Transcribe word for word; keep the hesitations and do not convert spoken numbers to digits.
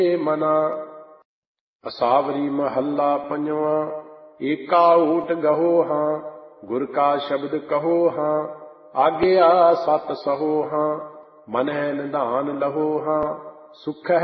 ਮਨਾ। ਅਸਾਵਰੀ ਮਹੱਲਾ ਪੰਜਵਾਂ। ਏਕਾ ਓਟ ਗਹੋ ਹਾਂ, ਗੁਰ ਕਾ ਸ਼ਬਦ ਕਹੋ ਹਾਂ। ਆਗਿਆ ਸਤ ਸਹੋ ਹਾਂ, ਮਨਹਿ ਨਿਧਾਨ ਲਹੋ ਹਾਂ। ਸੁਖ